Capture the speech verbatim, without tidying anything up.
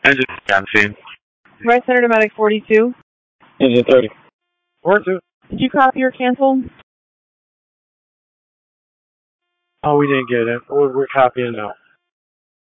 Engine on scene. Right Center to Medic forty-two. Engine thirty. Four two. Did you copy or cancel? Oh, we didn't get it. We're, we're copying now.